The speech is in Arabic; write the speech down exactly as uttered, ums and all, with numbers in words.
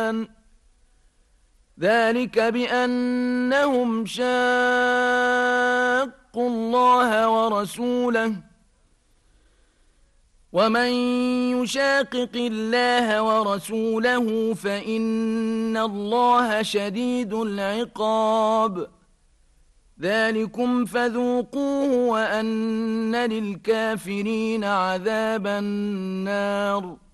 ذلك بأنهم شاقوا الله ورسوله ومن يشاقق الله ورسوله فإن الله شديد العقاب ذلكم فذوقوه وأن للكافرين عذاب النار